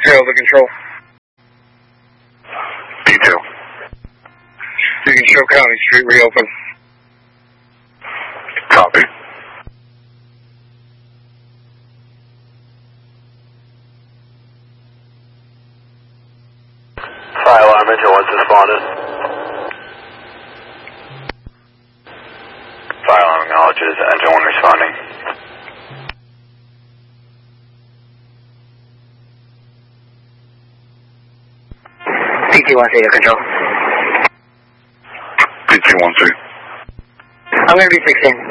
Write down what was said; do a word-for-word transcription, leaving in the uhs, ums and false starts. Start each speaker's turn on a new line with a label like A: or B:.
A: Trail to control.
B: Detail.
A: Beacon Show County Street reopen.
B: Copy.
C: Fire alarm engine one's responded. Fire alarm acknowledges engine one responding.
D: P T one three to control.
B: P T one three.
D: I'm going to be fixing.